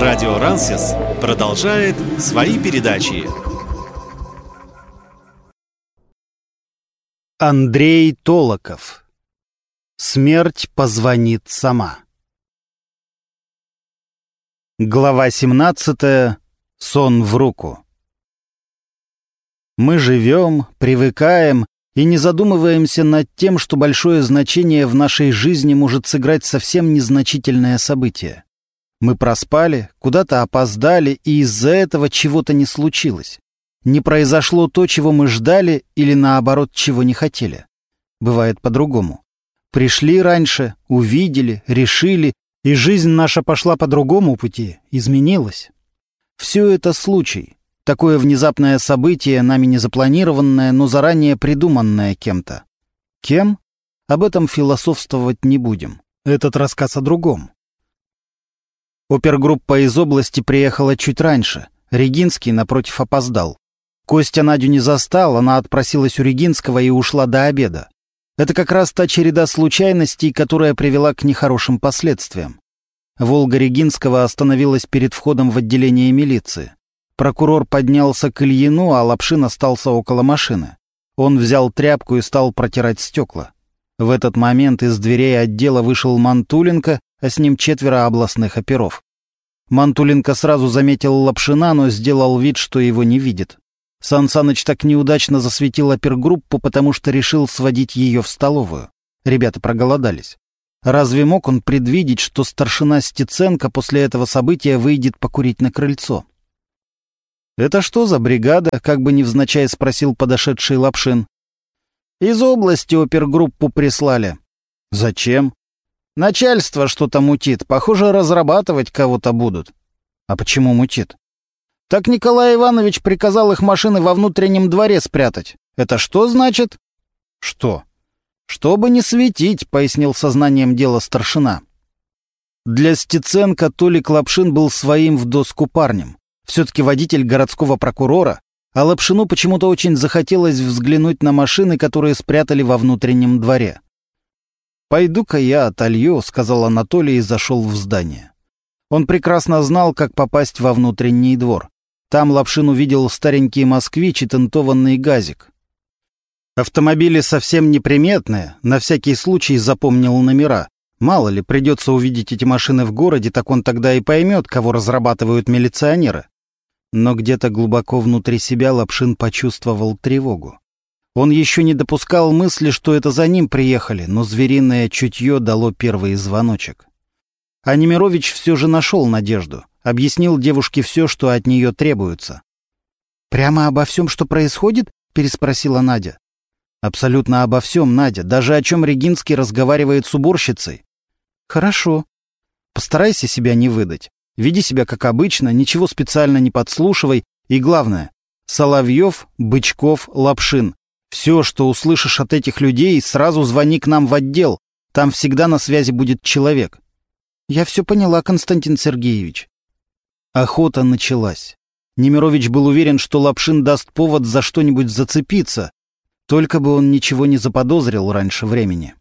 Радио Рансис продолжает свои передачи. Андрей Толоков. Смерть позвонит сама. Глава 17. Сон в руку. Мы живем, привыкаем и не задумываемся над тем, что большое значение в нашей жизни может сыграть совсем незначительное событие. Мы проспали, куда-то опоздали, и из-за этого чего-то не случилось. Не произошло то, чего мы ждали, или наоборот, чего не хотели. Бывает по-другому. Пришли раньше, увидели, решили, и жизнь наша пошла по другому пути, изменилась. Все это случай. Такое внезапное событие, нами не запланированное, но заранее придуманное кем-то. Кем? Об этом философствовать не будем. Этот рассказ о другом. Опергруппа из области приехала чуть раньше. Регинский, напротив, опоздал. Костя Надю не застал, она отпросилась у Регинского и ушла до обеда. Это как раз та череда случайностей, которая привела к нехорошим последствиям. «Волга» Регинского остановилась перед входом в отделение милиции. Прокурор поднялся к Ильину, а Лапшин остался около машины. Он взял тряпку и стал протирать стекла. В этот момент из дверей отдела вышел Мантуленко, а с ним 4 областных оперов. Мантуленко сразу заметил Лапшина, но сделал вид, что его не видит. Сан Саныч так неудачно засветил опергруппу, потому что решил сводить ее в столовую. Ребята проголодались. Разве мог он предвидеть, что старшина Стеценко после этого события выйдет покурить на крыльцо? «Это что за бригада?» — как бы невзначай спросил подошедший Лапшин. «Из области опергруппу прислали». «Зачем?» «Начальство что-то мутит. Похоже, разрабатывать кого-то будут». «А почему мутит?» «Так Николай Иванович приказал их машины во внутреннем дворе спрятать. Это что значит?» «Что?» «Чтобы не светить», — пояснил сознанием дела старшина. Для Стеценко Толик Лапшин был своим в доску парнем. Все-таки водитель городского прокурора, а Лапшину почему-то очень захотелось взглянуть на машины, которые спрятали во внутреннем дворе. «Пойду-ка я отолью», — сказал Анатолий и зашел в здание. Он прекрасно знал, как попасть во внутренний двор. Там Лапшин увидел старенький «Москвич» и тентованный «Газик». Автомобили совсем неприметные, на всякий случай запомнил номера. Мало ли, придется увидеть эти машины в городе, так он тогда и поймет, кого разрабатывают милиционеры. Но где-то глубоко внутри себя Лапшин почувствовал тревогу. Он еще не допускал мысли, что это за ним приехали, но звериное чутье дало первый звоночек. А Немирович все же нашел Надежду, объяснил девушке все, что от нее требуется. «Прямо обо всем, что происходит?» — переспросила Надя. «Абсолютно обо всем, Надя, даже о чем Регинский разговаривает с уборщицей». «Хорошо. Постарайся себя не выдать. Веди себя как обычно, ничего специально не подслушивай. И главное — Соловьев, Бычков, Лапшин. Все, что услышишь от этих людей, сразу звони к нам в отдел. Там всегда на связи будет человек». «Я все поняла, Константин Сергеевич». Охота началась. Немирович был уверен, что Лапшин даст повод за что-нибудь зацепиться. Только бы он ничего не заподозрил раньше времени.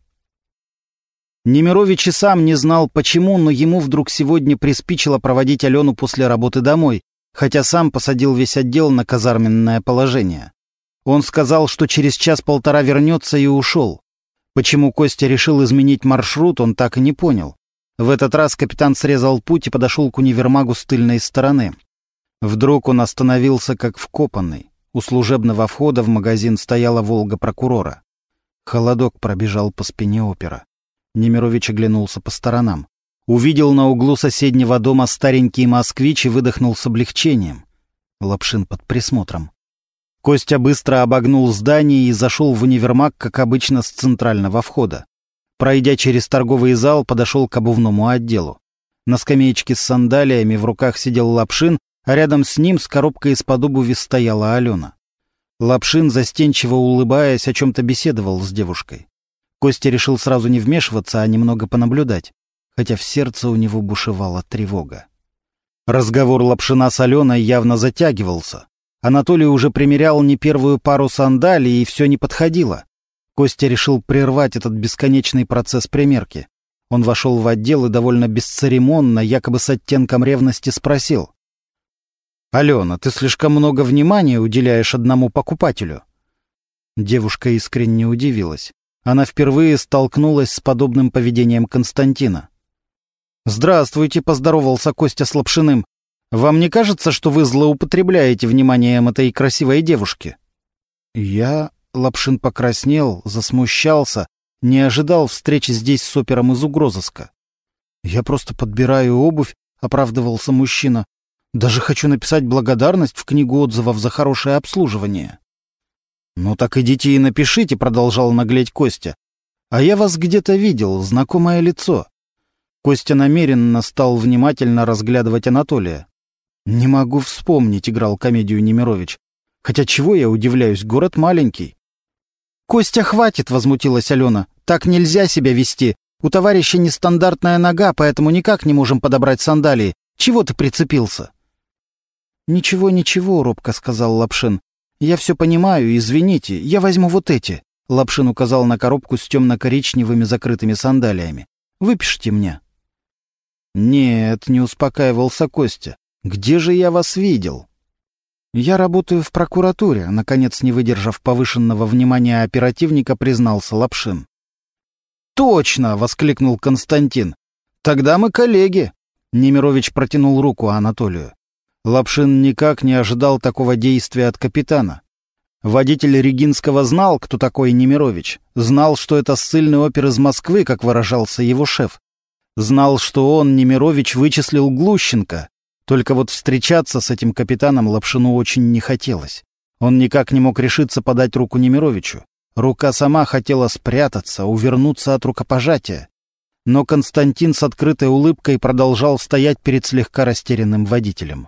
Немирович и сам не знал, почему, но ему вдруг сегодня приспичило проводить Алену после работы домой, хотя сам посадил весь отдел на казарменное положение. Он сказал, что через час-полтора вернется, и ушел. Почему Костя решил изменить маршрут, он так и не понял. В этот раз капитан срезал путь и подошел к универмагу с тыльной стороны. Вдруг он остановился как вкопанный. У служебного входа в магазин стояла «Волга» прокурора. Холодок пробежал по спине опера. Немирович оглянулся по сторонам. Увидел на углу соседнего дома старенький «Москвич» и выдохнул с облегчением. Лапшин под присмотром. Костя быстро обогнул здание и зашел в универмаг, как обычно, с центрального входа. Пройдя через торговый зал, подошел к обувному отделу. На скамеечке с сандалиями в руках сидел Лапшин, а рядом с ним с коробкой из-под обуви стояла Алена. Лапшин, застенчиво улыбаясь, о чем-то беседовал с девушкой. Костя решил сразу не вмешиваться, а немного понаблюдать, хотя в сердце у него бушевала тревога. Разговор Лапшина с Аленой явно затягивался. Анатолий уже примерял не первую пару сандалий, и все не подходило. Костя решил прервать этот бесконечный процесс примерки. Он вошел в отдел и довольно бесцеремонно, якобы с оттенком ревности, спросил: «Алена, ты слишком много внимания уделяешь одному покупателю». Девушка искренне удивилась. Она впервые столкнулась с подобным поведением Константина. «Здравствуйте», — поздоровался Костя с Лапшиным. «Вам не кажется, что вы злоупотребляете вниманием этой красивой девушки?» Лапшин покраснел, засмущался, не ожидал встречи здесь с опером из угрозыска. «Я просто подбираю обувь», — оправдывался мужчина. «Даже хочу написать благодарность в книгу отзывов за хорошее обслуживание». «Ну так идите и напишите», — продолжал наглеть Костя. «А я вас где-то видел, знакомое лицо». Костя намеренно стал внимательно разглядывать Анатолия. «Не могу вспомнить», — играл комедию Немирович. «Хотя чего я удивляюсь, город маленький». «Костя, хватит!» — возмутилась Алена. «Так нельзя себя вести. У товарища нестандартная нога, поэтому никак не можем подобрать сандалии. Чего ты прицепился?» «Ничего, ничего», — робко сказал Лапшин. «Я все понимаю, извините. Я возьму вот эти». Лапшин указал на коробку с темно-коричневыми закрытыми сандалиями. «Выпишите мне». «Нет», — не успокаивался Костя. «Где же я вас видел?» «Я работаю в прокуратуре», — наконец, не выдержав повышенного внимания оперативника, признался Лапшин. «Точно!» — воскликнул Константин. «Тогда мы коллеги!» Немирович протянул руку Анатолию. Лапшин никак не ожидал такого действия от капитана. Водитель Регинского знал, кто такой Немирович. Знал, что это ссыльный опер из Москвы, как выражался его шеф. Знал, что он, Немирович, вычислил Глущенко. Только вот встречаться с этим капитаном Лапшину очень не хотелось. Он никак не мог решиться подать руку Немировичу. Рука сама хотела спрятаться, увернуться от рукопожатия. Но Константин с открытой улыбкой продолжал стоять перед слегка растерянным водителем.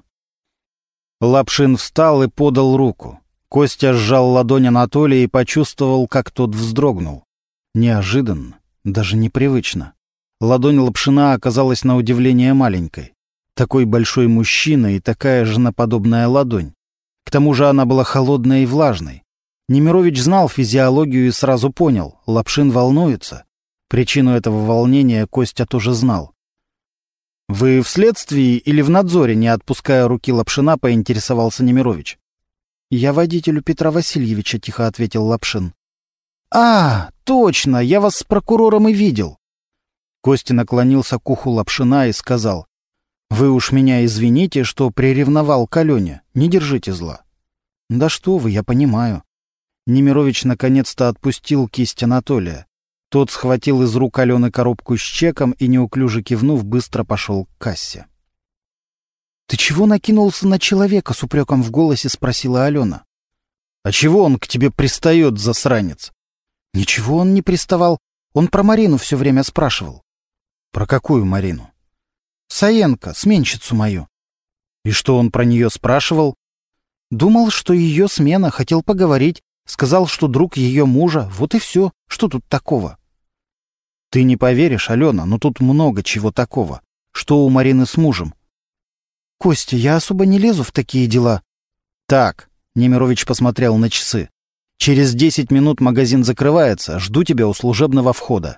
Лапшин встал и подал руку. Костя сжал ладонь Анатолия и почувствовал, как тот вздрогнул. Неожиданно, даже непривычно. Ладонь Лапшина оказалась на удивление маленькой. Такой большой мужчина и такая женоподобная ладонь. К тому же она была холодной и влажной. Немирович знал физиологию и сразу понял — Лапшин волнуется. Причину этого волнения Костя тоже знал. «Вы в следствии или в надзоре?» — не отпуская руки Лапшина, поинтересовался Немирович. «Я водителю Петра Васильевича», — тихо ответил Лапшин. «А, точно, я вас с прокурором и видел». Костя наклонился к уху Лапшина и сказал: «Вы уж меня извините, что приревновал к Алене. Не держите зла». «Да что вы, я понимаю». Немирович наконец-то отпустил кисть Анатолия. Тот схватил из рук Алены коробку с чеком и, неуклюже кивнув, быстро пошел к кассе. «Ты чего накинулся на человека?» — с упреком в голосе спросила Алена. «А чего он к тебе пристает, засранец?» «Ничего он не приставал. Он про Марину все время спрашивал». «Про какую Марину?» «Саенко, сменщицу мою». «И что он про нее спрашивал?» «Думал, что ее смена, хотел поговорить. Сказал, что друг ее мужа. Вот и все. Что тут такого?» «Ты не поверишь, Алена, но тут много чего такого. Что у Марины с мужем?» «Костя, я особо не лезу в такие дела». «Так», — Немирович посмотрел на часы. «Через 10 минут магазин закрывается. Жду тебя у служебного входа».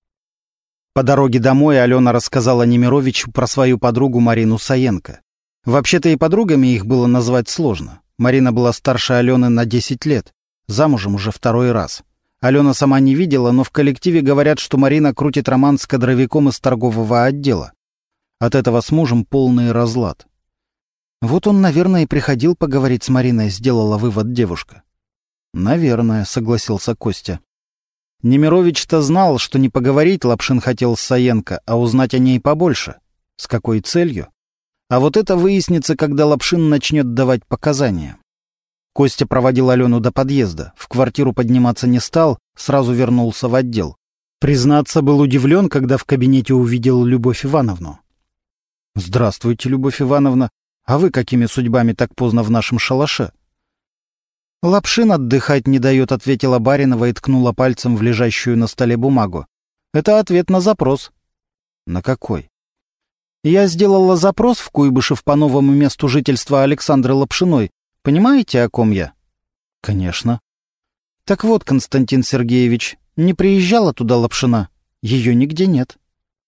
По дороге домой Алена рассказала Немировичу про свою подругу Марину Саенко. Вообще-то и подругами их было назвать сложно. Марина была старше Алены на 10 лет. Замужем уже второй раз. Алена сама не видела, но в коллективе говорят, что Марина крутит роман с кадровиком из торгового отдела. От этого с мужем полный разлад. «Вот он, наверное, и приходил поговорить с Мариной», — сделала вывод девушка. «Наверное», — согласился Костя. Немирович-то знал, что не поговорить Лапшин хотел с Саенко, а узнать о ней побольше. С какой целью? А вот это выяснится, когда Лапшин начнет давать показания. Костя проводил Алену до подъезда. В квартиру подниматься не стал, сразу вернулся в отдел. Признаться, был удивлен, когда в кабинете увидел Любовь Ивановну. «Здравствуйте, Любовь Ивановна. А вы какими судьбами так поздно в нашем шалаше?» «Лапшин отдыхать не дает», — ответила Баринова и ткнула пальцем в лежащую на столе бумагу. «Это ответ на запрос». «На какой?» «Я сделала запрос в Куйбышев по новому месту жительства Александры Лапшиной. Понимаете, о ком я?» «Конечно». «Так вот, Константин Сергеевич, не приезжала туда Лапшина. Ее нигде нет».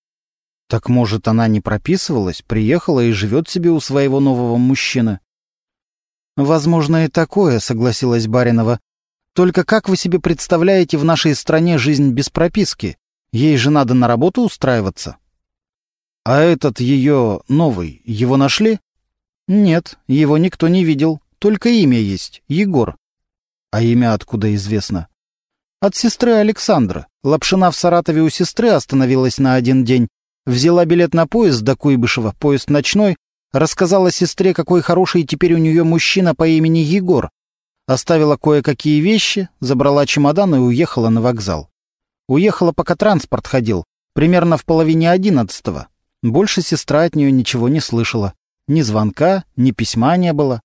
Так, может, она не прописывалась, приехала и живет себе у своего нового мужчины? Возможно, и такое, согласилась Баринова. Только как вы себе представляете в нашей стране жизнь без прописки? Ей же надо на работу устраиваться. А этот ее новый, его нашли? Нет, его никто не видел. Только имя есть — Егор. А имя откуда известно? От сестры Александра. Лапшина в Саратове у сестры остановилась на один день. Взяла билет на поезд до Куйбышева, поезд ночной. Рассказала сестре, какой хороший теперь у нее мужчина по имени Егор. Оставила кое-какие вещи, забрала чемодан и уехала на вокзал. Уехала, пока транспорт ходил, примерно в половине 11-го. Больше сестра от нее ничего не слышала. Ни звонка, ни письма не было.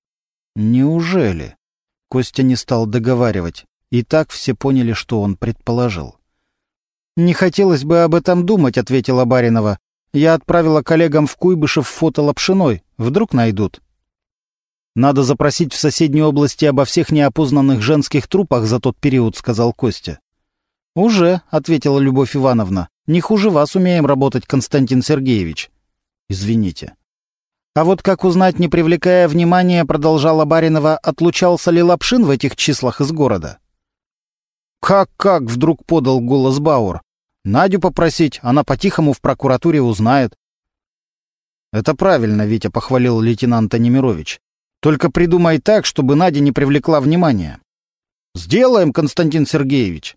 Неужели? Костя не стал договаривать. И так все поняли, что он предположил. «Не хотелось бы об этом думать», — ответила Баринова. «Я отправила коллегам в Куйбышев фото Лапшиной. Вдруг найдут». «Надо запросить в соседней области обо всех неопознанных женских трупах за тот период», — сказал Костя. «Уже», — ответила Любовь Ивановна. «Не хуже вас умеем работать, Константин Сергеевич». «Извините». «А вот как узнать, не привлекая внимания, — продолжала Баринова, — отлучался ли Лапшин в этих числах из города?» «Как?» — вдруг подал голос Бауэр. «Надю попросить, она по-тихому в прокуратуре узнает». «Это правильно», — Витя похвалил лейтенанта Немирович. «Только придумай так, чтобы Надя не привлекла внимания». «Сделаем, Константин Сергеевич».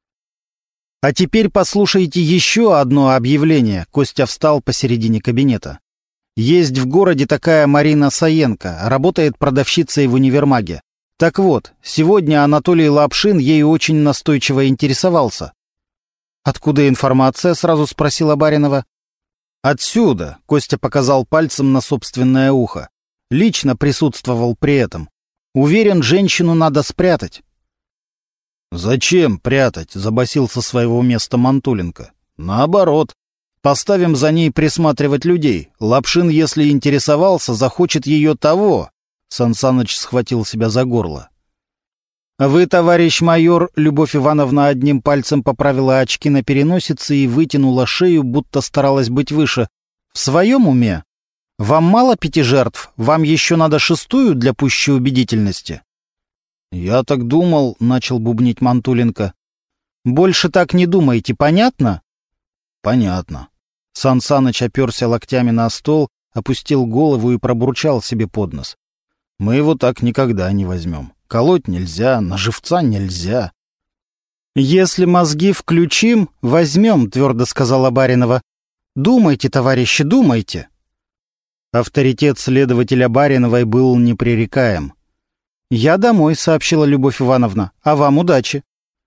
«А теперь послушайте еще одно объявление», — Костя встал посередине кабинета. «Есть в городе такая Марина Саенко, работает продавщицей в универмаге. Так вот, сегодня Анатолий Лапшин ей очень настойчиво интересовался». «Откуда информация?» — сразу спросила Баринова. «Отсюда», — Костя показал пальцем на собственное ухо. «Лично присутствовал при этом. Уверен, женщину надо спрятать». «Зачем прятать?» — забасил со своего места Мантуленко. «Наоборот. Поставим за ней присматривать людей. Лапшин, если интересовался, захочет ее того». Сансаныч схватил себя за горло. «Вы, товарищ майор», — Любовь Ивановна одним пальцем поправила очки на переносице и вытянула шею, будто старалась быть выше. «В своем уме? Вам мало 5 жертв? Вам еще надо 6-ю для пущей убедительности?» «Я так думал», — начал бубнить Мантуленко. «Больше так не думайте, понятно?» «Понятно». Сансаныч оперся локтями на стол, опустил голову и пробурчал себе под нос. «Мы его так никогда не возьмем. Колоть нельзя, на живца нельзя». «Если мозги включим, возьмем», — твердо сказала Баринова. «Думайте, товарищи, думайте». Авторитет следователя Бариновой был непререкаем. «Я домой», — сообщила Любовь Ивановна. «А вам удачи».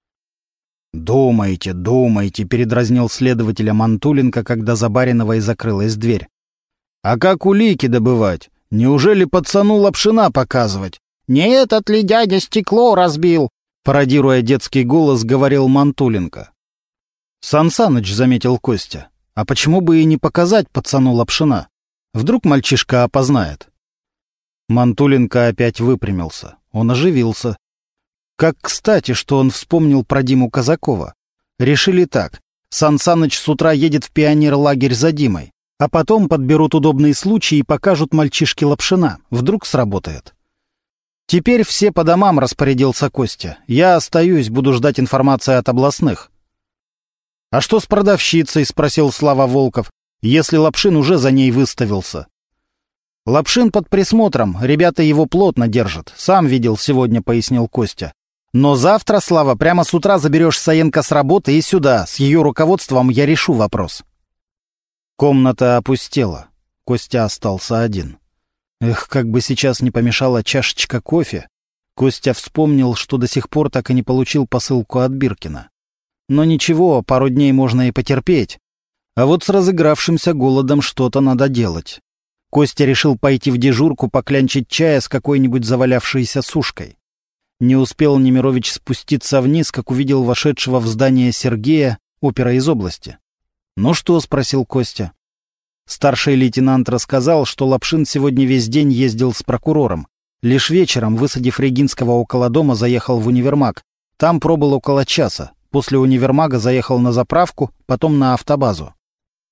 «Думайте, думайте», — передразнил следователя Мантуленко, когда за Бариновой закрылась дверь. «А как улики добывать? Неужели пацану Лапшина показывать?» «Не этот ли дядя стекло разбил?» — пародируя детский голос, говорил Мантуленко. «Сансаныч», — заметил Костя. «А почему бы и не показать пацану Лапшина? Вдруг мальчишка опознает?» Мантуленко опять выпрямился. Он оживился. Как кстати, что он вспомнил про Диму Казакова. Решили так. Сансаныч с утра едет в пионерлагерь за Димой, а потом подберут удобный случай и покажут мальчишке Лапшина. Вдруг сработает. «Теперь все по домам», — распорядился Костя. «Я остаюсь, буду ждать информации от областных». «А что с продавщицей?» — спросил Слава Волков, «если Лапшин уже за ней выставился». «Лапшин под присмотром, ребята его плотно держат. Сам видел сегодня», — пояснил Костя. «Но завтра, Слава, прямо с утра заберешь Саенко с работы и сюда. С ее руководством я решу вопрос». Комната опустела. Костя остался один. Эх, как бы сейчас не помешала чашечка кофе. Костя вспомнил, что до сих пор так и не получил посылку от Биркина. Но ничего, пару дней можно и потерпеть. А вот с разыгравшимся голодом что-то надо делать. Костя решил пойти в дежурку поклянчить чая с какой-нибудь завалявшейся сушкой. Не успел Немирович спуститься вниз, как увидел вошедшего в здание Сергея, опера из области. «Ну что?» — спросил Костя. Старший лейтенант рассказал, что Лапшин сегодня весь день ездил с прокурором. Лишь вечером, высадив Регинского около дома, заехал в универмаг. Там пробыл около часа. После универмага заехал на заправку, потом на автобазу.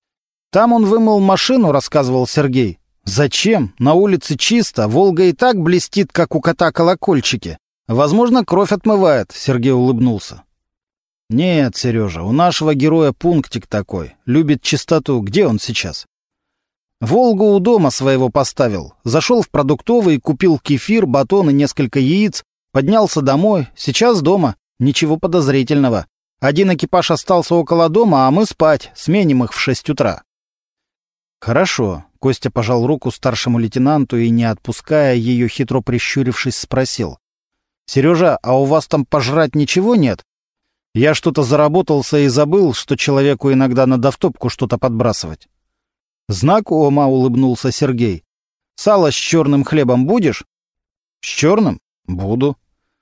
«Там он вымыл машину», — рассказывал Сергей. «Зачем? На улице чисто, Волга и так блестит, как у кота колокольчики. Возможно, кровь отмывает», — Сергей улыбнулся. «Нет, Сережа, у нашего героя пунктик такой. Любит чистоту. Где он сейчас?» «Волгу у дома своего поставил. Зашел в продуктовый, купил кефир, батон и несколько яиц. Поднялся домой. Сейчас дома. Ничего подозрительного. Один экипаж остался около дома, а мы спать. Сменим их в 6 утра». «Хорошо», — Костя пожал руку старшему лейтенанту и, не отпуская ее, хитро прищурившись, спросил. «Сережа, а у вас там пожрать ничего нет? Я что-то заработался и забыл, что человеку иногда надо в топку что-то подбрасывать». «Знакомо», — улыбнулся Сергей. «Сало с черным хлебом будешь?» «С черным? Буду».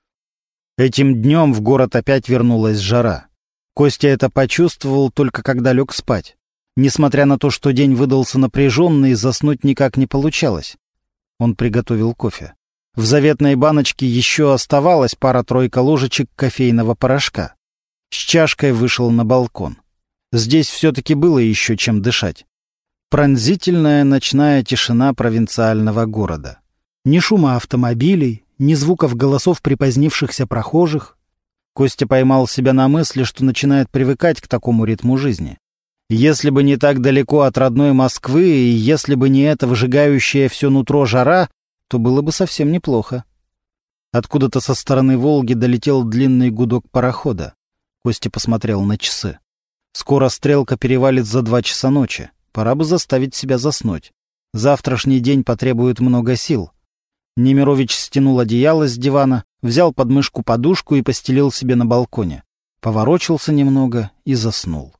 Этим днем в город опять вернулась жара. Костя это почувствовал только когда лег спать. Несмотря на то, что день выдался напряженный, заснуть никак не получалось. Он приготовил кофе. В заветной баночке еще оставалась пара-тройка ложечек кофейного порошка. С чашкой вышел на балкон. Здесь все-таки было еще чем дышать. Пронзительная ночная тишина провинциального города. Ни шума автомобилей, ни звуков голосов припозднившихся прохожих. Костя поймал себя на мысли, что начинает привыкать к такому ритму жизни. Если бы не так далеко от родной Москвы, и если бы не эта выжигающая все нутро жара, то было бы совсем неплохо. Откуда-то со стороны Волги долетел длинный гудок парохода. Костя посмотрел на часы. Скоро стрелка перевалит за 2 часа ночи. Пора бы заставить себя заснуть. Завтрашний день потребует много сил. Немирович стянул одеяло с дивана, взял под мышку подушку и постелил себе на балконе. Поворочился немного и заснул.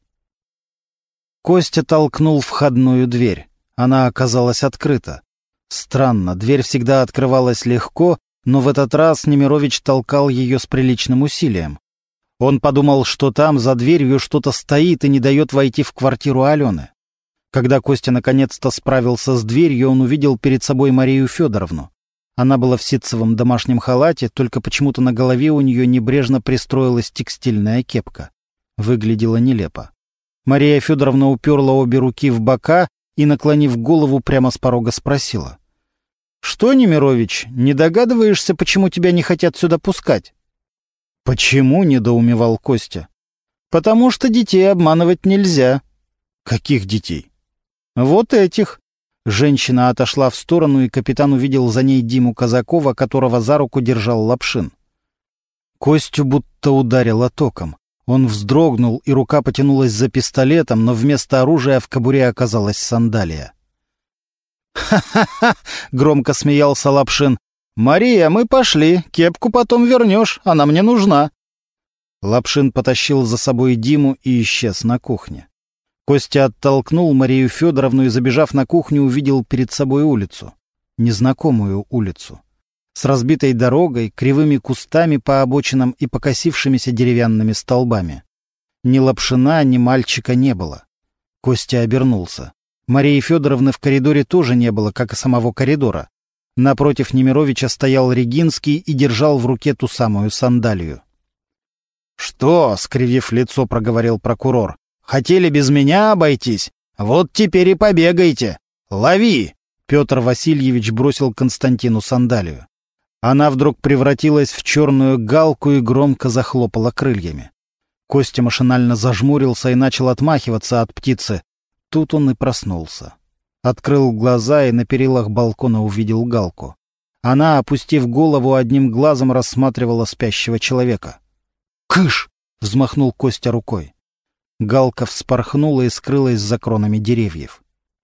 Костя толкнул входную дверь. Она оказалась открыта. Странно, дверь всегда открывалась легко, но в этот раз Немирович толкал ее с приличным усилием. Он подумал, что там за дверью что-то стоит и не дает войти в квартиру Алены. Когда Костя наконец-то справился с дверью, он увидел перед собой Марию Федоровну. Она была в ситцевом домашнем халате, только почему-то на голове у нее небрежно пристроилась текстильная кепка. Выглядело нелепо. Мария Федоровна уперла обе руки в бока и, наклонив голову, прямо с порога спросила. «Что, Немирович, не догадываешься, почему тебя не хотят сюда пускать?» «Почему?» — недоумевал Костя. «Потому что детей обманывать нельзя». «Каких детей?» «Вот этих». Женщина отошла в сторону, и капитан увидел за ней Диму Казакова, которого за руку держал Лапшин. Костю будто ударило током. Он вздрогнул, и рука потянулась за пистолетом, но вместо оружия в кобуре оказалась сандалия. «Ха-ха-ха!» — громко смеялся Лапшин. «Мария, мы пошли. Кепку потом вернешь. Она мне нужна». Лапшин потащил за собой Диму и исчез на кухне. Костя оттолкнул Марию Федоровну и, забежав на кухню, увидел перед собой улицу. Незнакомую улицу. С разбитой дорогой, кривыми кустами по обочинам и покосившимися деревянными столбами. Ни Лапшина, ни мальчика не было. Костя обернулся. Марии Федоровны в коридоре тоже не было, как и самого коридора. Напротив Немировича стоял Регинский и держал в руке ту самую сандалию. «Что?» — скривив лицо, проговорил прокурор. «Хотели без меня обойтись? Вот теперь и побегайте! Лови!» Петр Васильевич бросил Константину сандалию. Она вдруг превратилась в черную галку и громко захлопала крыльями. Костя машинально зажмурился и начал отмахиваться от птицы. Тут он и проснулся. Открыл глаза и на перилах балкона увидел галку. Она, опустив голову, одним глазом рассматривала спящего человека. «Кыш!» — взмахнул Костя рукой. Галка вспорхнула и скрылась за кронами деревьев.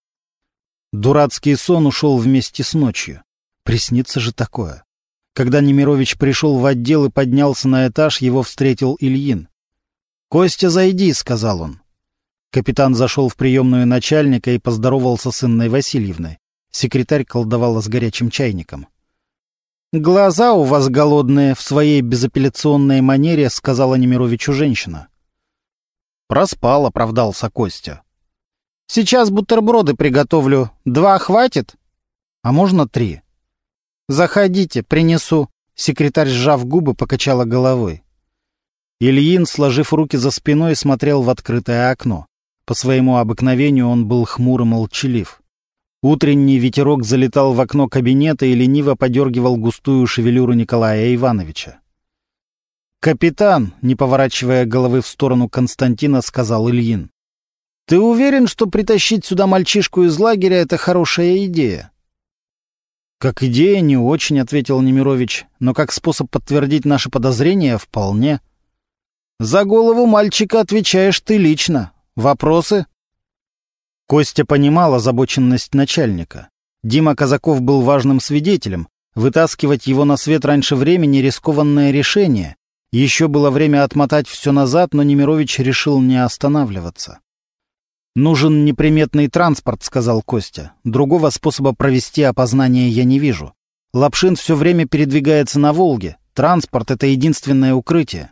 Дурацкий сон ушел вместе с ночью. Приснится же такое. Когда Немирович пришел в отдел и поднялся на этаж, его встретил Ильин. «Костя, зайди», — сказал он. Капитан зашел в приемную начальника и поздоровался с Инной Васильевной. Секретарь колдовала с горячим чайником. «Глаза у вас голодные», — в своей безапелляционной манере сказала Немировичу женщина. «Проспал», — оправдался Костя. «Сейчас бутерброды приготовлю. 2 хватит? А можно 3?» «Заходите, принесу», — секретарь, сжав губы, покачала головой. Ильин, сложив руки за спиной, смотрел в открытое окно. По своему обыкновению он был хмур и молчалив. Утренний ветерок залетал в окно кабинета и лениво подергивал густую шевелюру Николая Ивановича. «Капитан», — не поворачивая головы в сторону Константина, сказал Ильин, — «ты уверен, что притащить сюда мальчишку из лагеря — это хорошая идея?» «Как идея не очень», — ответил Немирович, — «но как способ подтвердить наши подозрения — вполне». «За голову мальчика отвечаешь ты лично. Вопросы?» Костя понимал озабоченность начальника. Дима Казаков был важным свидетелем. Вытаскивать его на свет раньше времени — рискованное решение. Еще было время отмотать все назад, но Немирович решил не останавливаться. «Нужен неприметный транспорт», — сказал Костя. «Другого способа провести опознание я не вижу. Лапшин все время передвигается на Волге. Транспорт — это единственное укрытие».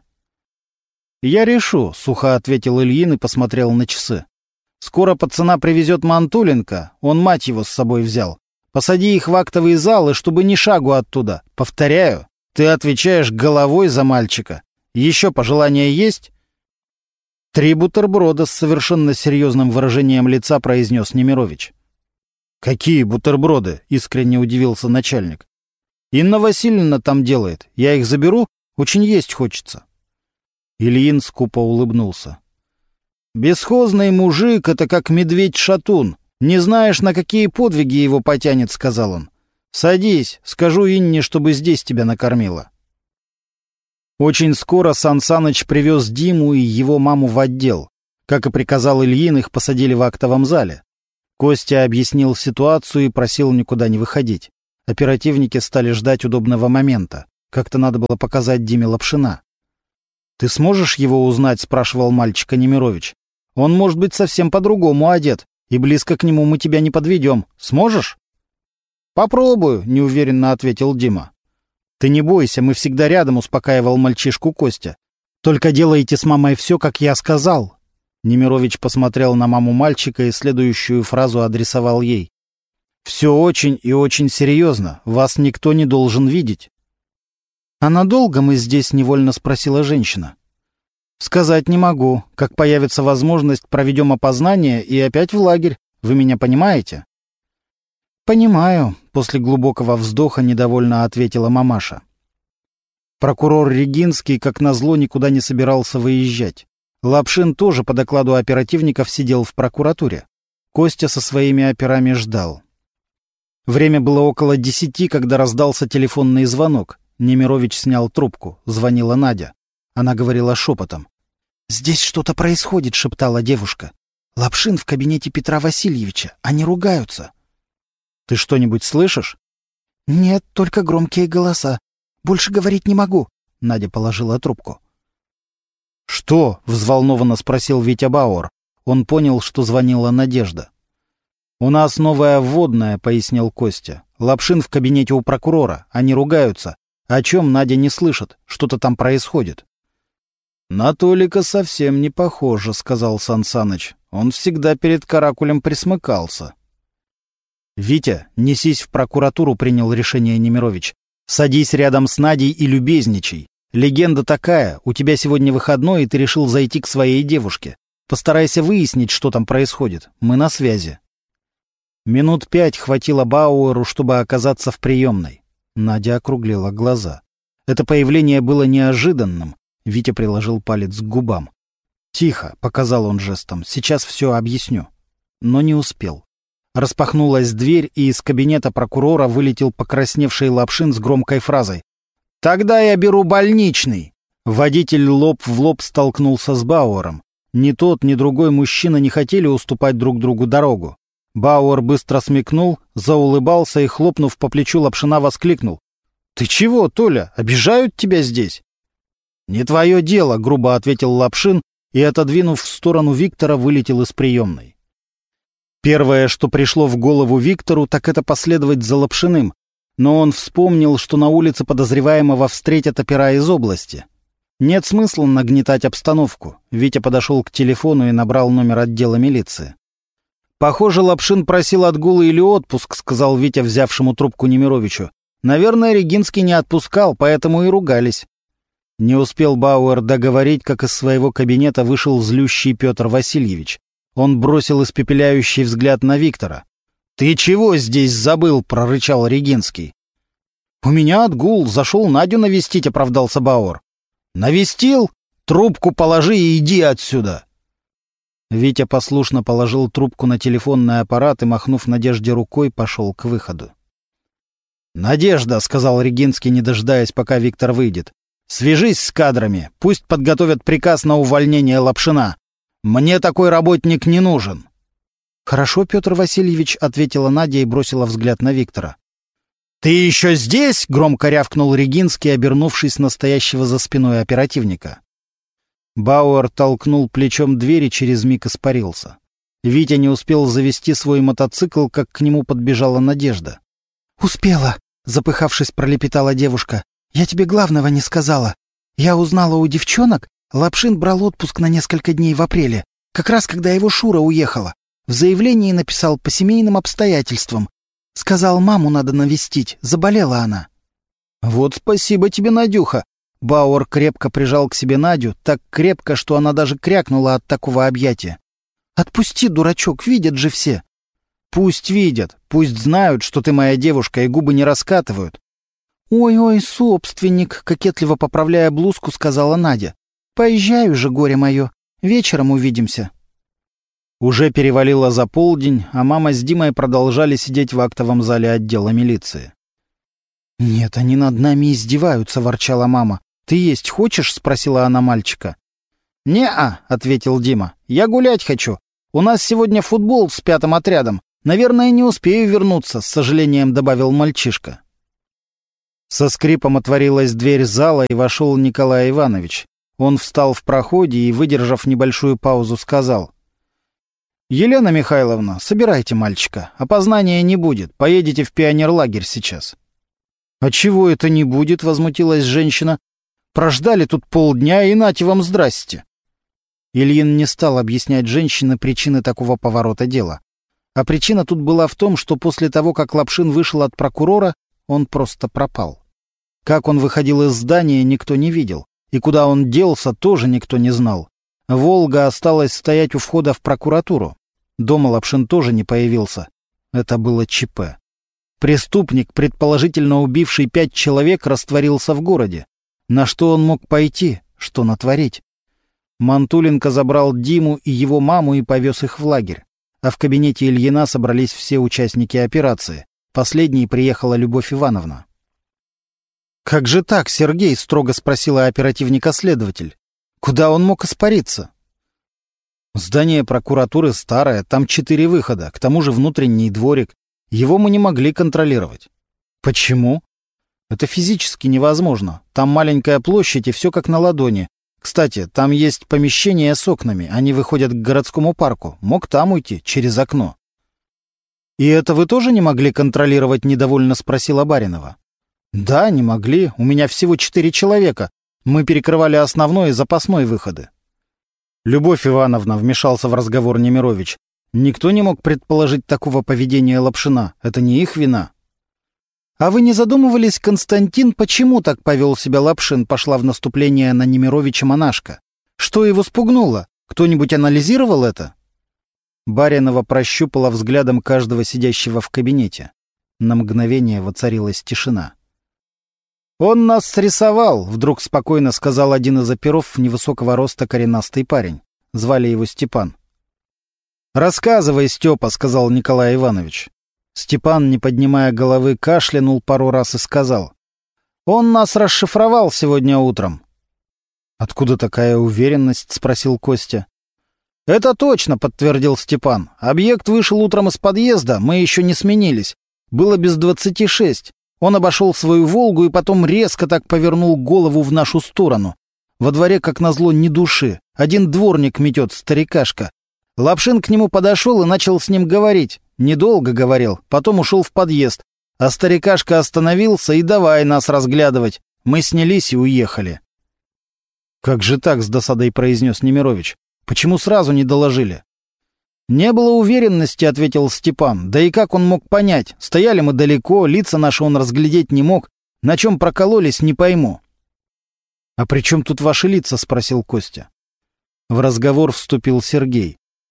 «Я решу», — сухо ответил Ильин и посмотрел на часы. «Скоро пацана привезет Мантуленко, он мать его с собой взял. Посади их в актовый зал, и чтобы ни шагу оттуда. Повторяю, ты отвечаешь головой за мальчика. Еще пожелания есть?» 3 бутерброда с совершенно серьезным выражением лица произнес Немирович. «Какие бутерброды?» — искренне удивился начальник. «Инна Васильевна там делает. Я их заберу? Очень есть хочется». Ильин скупо улыбнулся. «Бесхозный мужик — это как медведь-шатун. Не знаешь, на какие подвиги его потянет», — сказал он. «Садись, скажу Инне, чтобы здесь тебя накормила». Очень скоро Сан Саныч привез Диму и его маму в отдел. Как и приказал Ильин, их посадили в актовом зале. Костя объяснил ситуацию и просил никуда не выходить. Оперативники стали ждать удобного момента. Как-то надо было показать Диме Лапшина. «Ты сможешь его узнать?» — спрашивал мальчика Немирович. «Он может быть совсем по-другому одет, и близко к нему мы тебя не подведем. Сможешь?» «Попробую», — неуверенно ответил Дима. «Ты не бойся, мы всегда рядом», — успокаивал мальчишку Костя. «Только делайте с мамой все, как я сказал». Немирович посмотрел на маму мальчика и следующую фразу адресовал ей. «Все очень и очень серьезно. Вас никто не должен видеть». «А надолго мы здесь?» — невольно спросила женщина. «Сказать не могу. Как появится возможность, проведем опознание и опять в лагерь. Вы меня понимаете?» «Понимаю», — после глубокого вздоха недовольно ответила мамаша. Прокурор Регинский, как назло, никуда не собирался выезжать. Лапшин тоже по докладу оперативников сидел в прокуратуре. Костя со своими операми ждал. Время было около 10, когда раздался телефонный звонок. Немирович снял трубку. Звонила Надя. Она говорила шепотом. «Здесь что-то происходит», — шептала девушка. «Лапшин в кабинете Петра Васильевича. Они ругаются». «Ты что-нибудь слышишь?» «Нет, только громкие голоса. Больше говорить не могу». Надя положила трубку. «Что?» — взволнованно спросил Витя Бауэр. Он понял, что звонила Надежда. «У нас новая вводная», — пояснил Костя. «Лапшин в кабинете у прокурора. Они ругаются. О чем Надя не слышит. Что-то там происходит». «На Толика совсем не похоже», — сказал Сан Саныч. «Он всегда перед каракулем присмыкался». «Витя, несись в прокуратуру», — принял решение Немирович. «Садись рядом с Надей и любезничай. Легенда такая, у тебя сегодня выходной, и ты решил зайти к своей девушке. Постарайся выяснить, что там происходит. Мы на связи». Минут 5 хватило Бауэру, чтобы оказаться в приемной. Надя округлила глаза. Это появление было неожиданным. Витя приложил палец к губам. «Тихо», — показал он жестом, — «сейчас все объясню». Но не успел. Распахнулась дверь, и из кабинета прокурора вылетел покрасневший Лапшин с громкой фразой. «Тогда я беру больничный!» Водитель лоб в лоб столкнулся с Бауэром. Ни тот, ни другой мужчина не хотели уступать друг другу дорогу. Бауэр быстро смекнул, заулыбался и, хлопнув по плечу Лапшина, воскликнул. «Ты чего, Толя? Обижают тебя здесь?» «Не твое дело», — грубо ответил Лапшин и, отодвинув в сторону Виктора, вылетел из приемной. Первое, что пришло в голову Виктору, так это последовать за Лапшиным, но он вспомнил, что на улице подозреваемого встретят опера из области. Нет смысла нагнетать обстановку. Витя подошел к телефону и набрал номер отдела милиции. «Похоже, Лапшин просил отгул или отпуск», — сказал Витя взявшему трубку Немировичу. «Наверное, Регинский не отпускал, поэтому и ругались». Не успел Бауэр договорить, как из своего кабинета вышел злющий Петр Васильевич. Он бросил испепеляющий взгляд на Виктора. «Ты чего здесь забыл?» — прорычал Регинский. «У меня отгул, зашел Надю навестить», — оправдался Бауэр. «Навестил? Трубку положи и иди отсюда!» Витя послушно положил трубку на телефонный аппарат и, махнув Надежде рукой, пошел к выходу. «Надежда», — сказал Регинский, не дожидаясь, пока Виктор выйдет, — «свяжись с кадрами, пусть подготовят приказ на увольнение Лапшина. Мне такой работник не нужен». «Хорошо, Петр Васильевич», — ответила Надя и бросила взгляд на Виктора. «Ты еще здесь?» — громко рявкнул Регинский, обернувшись на стоящего за спиной оперативника. Бауэр толкнул плечом дверь и через миг испарился. Витя не успел завести свой мотоцикл, как к нему подбежала Надежда. «Успела», — запыхавшись, пролепетала девушка. «Я тебе главного не сказала. Я узнала у девчонок, Лапшин брал отпуск на несколько дней в апреле, как раз когда его Шура уехала. В заявлении написал по семейным обстоятельствам. Сказал, маму надо навестить, заболела она». «Вот спасибо тебе, Надюха». Бауэр крепко прижал к себе Надю, так крепко, что она даже крякнула от такого объятия. «Отпусти, дурачок, видят же все». «Пусть видят, пусть знают, что ты моя девушка, и губы не раскатывают». «Ой-ой, собственник», — кокетливо поправляя блузку, сказала Надя. «Поезжай уже, горе мое, вечером увидимся». Уже перевалило за полдень, а мама с Димой продолжали сидеть в актовом зале отдела милиции. «Нет, они над нами издеваются», — ворчала мама. «Ты есть хочешь?» — спросила она мальчика. «Не-а», — ответил Дима. «Я гулять хочу. У нас сегодня футбол с 5-м отрядом. Наверное, не успею вернуться», — с сожалением добавил мальчишка. Со скрипом отворилась дверь зала, и вошел Николай Иванович. Он встал в проходе и, выдержав небольшую паузу, сказал: «Елена Михайловна, собирайте мальчика. Опознания не будет. Поедете в пионерлагерь сейчас». «А чего это не будет?» — возмутилась женщина. «Прождали тут полдня, и нате вам здрасте». Ильин не стал объяснять женщине причины такого поворота дела. А причина тут была в том, что после того, как Лапшин вышел от прокурора, он просто пропал. Как он выходил из здания, никто не видел. И куда он делся, тоже никто не знал. «Волга» осталась стоять у входа в прокуратуру. Дома Лапшин тоже не появился. Это было ЧП. Преступник, предположительно убивший 5 человек, растворился в городе. На что он мог пойти? Что натворить? Мантуленко забрал Диму и его маму и повез их в лагерь. А в кабинете Ильина собрались все участники операции. Последней приехала Любовь Ивановна. «Как же так, Сергей?» — строго спросила оперативника-следователь. «Куда он мог испариться?» «Здание прокуратуры старое, там 4 выхода, к тому же внутренний дворик. Его мы не могли контролировать». «Почему?» «Это физически невозможно. Там маленькая площадь, и все как на ладони. Кстати, там есть помещения с окнами, они выходят к городскому парку. Мог там уйти, через окно». «И это вы тоже не могли контролировать?» — недовольно спросила Баринова. «Да, не могли. У меня всего 4 человека. Мы перекрывали основной и запасной выходы». «Любовь Ивановна», — вмешался в разговор Немирович, — «никто не мог предположить такого поведения Лапшина. Это не их вина». «А вы не задумывались, Константин, почему так повел себя Лапшин?» — пошла в наступление на Немировича монашка. «Что его спугнуло? Кто-нибудь анализировал это?» Баринова прощупала взглядом каждого сидящего в кабинете. На мгновение воцарилась тишина. «Он нас срисовал», — вдруг спокойно сказал один из оперов, невысокого роста коренастый парень. Звали его Степан. «Рассказывай, Степа», — сказал Николай Иванович. Степан, не поднимая головы, кашлянул пару раз и сказал: «Он нас расшифровал сегодня утром». «Откуда такая уверенность?» — спросил Костя. «Это точно», — подтвердил Степан. «Объект вышел утром из подъезда, мы еще не сменились. Было без 26. Он обошел свою «Волгу» и потом резко так повернул голову в нашу сторону. Во дворе, как назло, ни души. Один дворник метет, старикашка. Лапшин к нему подошел и начал с ним говорить. Недолго говорил, потом ушел в подъезд. А старикашка остановился и давай нас разглядывать. Мы снялись и уехали». «Как же так?» — с досадой произнес Немирович. «Почему сразу не доложили?» «Не было уверенности», — ответил Степан. «Да и как он мог понять? Стояли мы далеко, лица наши он разглядеть не мог. На чем прокололись, не пойму». «А при чем тут ваши лица?» — спросил Костя. В разговор вступил Сергей.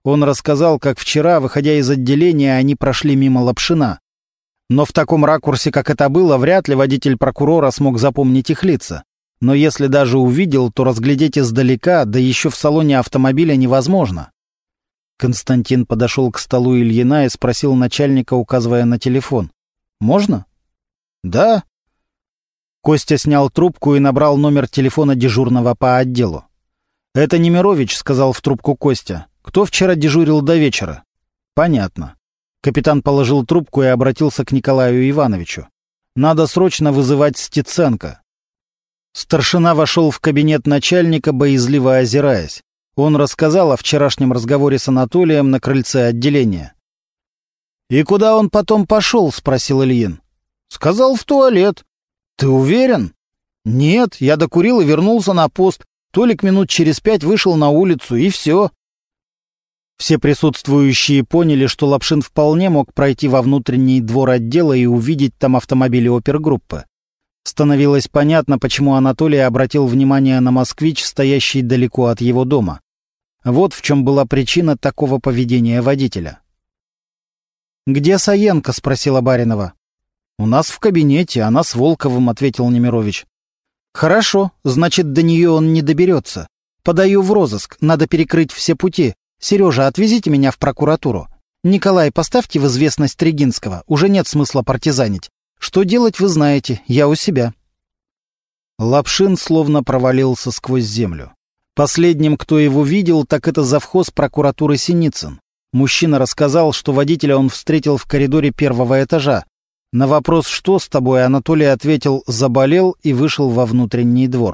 Он рассказал, как вчера, выходя из отделения, они прошли мимо Лапшина. Но в таком ракурсе, как это было, вряд ли водитель прокурора смог запомнить их лица. Но если даже увидел, то разглядеть издалека, да еще в салоне автомобиля, невозможно. Константин подошел к столу Ильина и спросил начальника, указывая на телефон. «Можно?» «Да». Костя снял трубку и набрал номер телефона дежурного по отделу. «Это Немирович», — сказал в трубку Костя. «Кто вчера дежурил до вечера?» «Понятно». Капитан положил трубку и обратился к Николаю Ивановичу. «Надо срочно вызывать Стеценко». Старшина вошел в кабинет начальника, боязливо озираясь. Он рассказал о вчерашнем разговоре с Анатолием на крыльце отделения. «И куда он потом пошел?» — спросил Ильин. «Сказал, в туалет». «Ты уверен?» «Нет, я докурил и вернулся на пост. Толик минут через 5 вышел на улицу, и все». Все присутствующие поняли, что Лапшин вполне мог пройти во внутренний двор отдела и увидеть там автомобили опергруппы. Становилось понятно, почему Анатолий обратил внимание на «Москвич», стоящий далеко от его дома. Вот в чем была причина такого поведения водителя. «Где Саенко?» — спросила Баринова. «У нас в кабинете, она с Волковым», — ответил Немирович. «Хорошо, значит, до нее он не доберется. Подаю в розыск, надо перекрыть все пути. Сережа, отвезите меня в прокуратуру. Николай, поставьте в известность Регинского, уже нет смысла партизанить. Что делать, вы знаете, я у себя». Лапшин словно провалился сквозь землю. Последним, кто его видел, так это завхоз прокуратуры Синицын. Мужчина рассказал, что водителя он встретил в коридоре первого этажа. На вопрос «Что с тобой?» Анатолий ответил «Заболел» и вышел во внутренний двор.